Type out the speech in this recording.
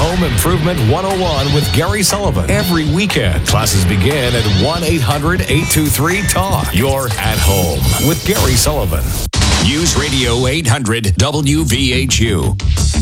Home Improvement 101 with Gary Sullivan. Every weekend, classes begin at 1-800-823-TALK. You're at home with Gary Sullivan. News Radio 800 WVHU.